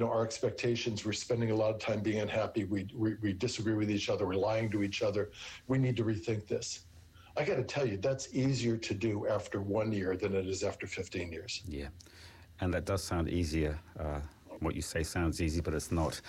our expectations, we're spending a lot of time being unhappy, we disagree with each other, we're lying to each other, we need to rethink this. I got to tell you, that's easier to do after 1 year than it is after 15 years. Yeah, and that does sound easier. What you say sounds easy, but it's not.